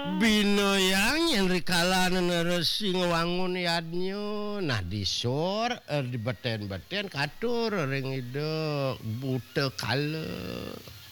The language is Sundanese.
Binoyang yang rikalan resi ngewangun yadnyo nah disor di beten-beten katur ring ide bute kale